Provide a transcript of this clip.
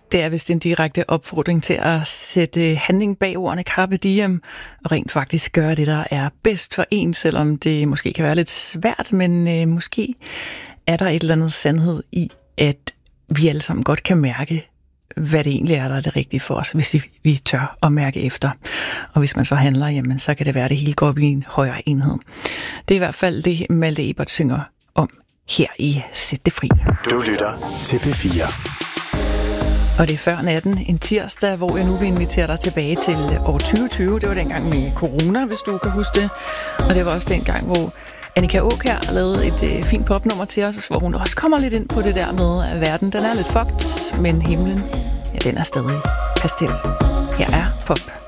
Det er vist en direkte opfordring til at sætte handling bag ordene carpe diem, og rent faktisk gøre det, der er bedst for en, selvom det måske kan være lidt svært, men måske er der et eller andet sandhed i, at vi alle sammen godt kan mærke, hvad det egentlig er, der er det rigtige for os, hvis vi tør at mærke efter. Og hvis man så handler, jamen, så kan det være, at det hele går op i en højere enhed. Det er i hvert fald det, Malte Ebert synger om her i Sæt det fri. Du lytter til P4. Og det er før natten, en tirsdag, hvor jeg nu vil invitere dig tilbage til år 2020. Det var dengang med corona, hvis du kan huske det. Og det var også dengang, hvor Annika Aakjær lavede et fint popnummer til os, hvor hun også kommer lidt ind på det der med, at verden den er lidt fucked, men himlen, ja, den er stadig pastel. Her er pop.